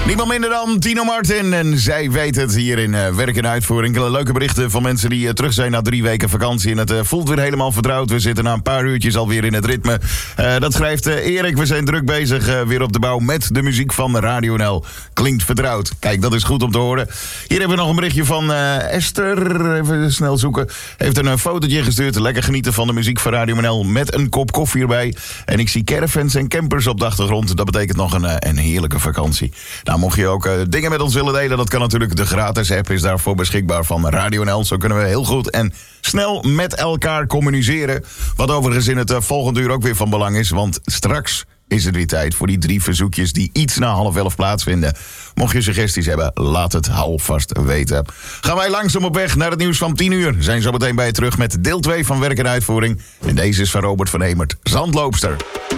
Niemand minder dan Tino Martin. En zij weet het hier in Werk en Uitvoering. Leuke berichten van mensen die terug zijn na 3 weken vakantie. En het voelt weer helemaal vertrouwd. We zitten na een paar uurtjes alweer in het ritme. Dat schrijft Erik. We zijn druk bezig weer op de bouw met de muziek van Radio NL. Klinkt vertrouwd. Kijk, dat is goed om te horen. Hier hebben we nog een berichtje van Esther. Even snel zoeken. Heeft een fotootje gestuurd. Lekker genieten van de muziek van Radio NL. Met een kop koffie erbij. En ik zie caravans en campers op de achtergrond. Dat betekent nog een heerlijke vakantie. Nou, mocht je ook dingen met ons willen delen, dat kan natuurlijk. De gratis app is daarvoor beschikbaar van Radio NL. Zo kunnen we heel goed en snel met elkaar communiceren. Wat overigens in het volgende uur ook weer van belang is. Want straks is het weer tijd voor die 3 verzoekjes die iets na 10:30 plaatsvinden. Mocht je suggesties hebben, laat het alvast weten. Gaan wij langzaam op weg naar het nieuws van 10 uur. Zijn zo meteen bij je terug met deel 2 van Werk en Uitvoering. En deze is van Robert van Hemert, Zandloopster.